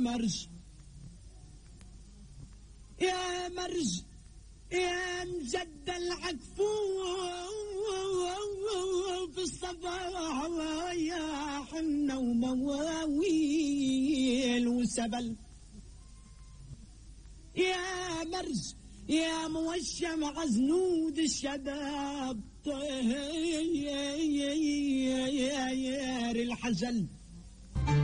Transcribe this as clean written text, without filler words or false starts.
مرج يا مرج يا مجد العكفور في الصباح يا حنة ومواويل وسبل يا مرج يا موشم عزنود الشباب طير الحجل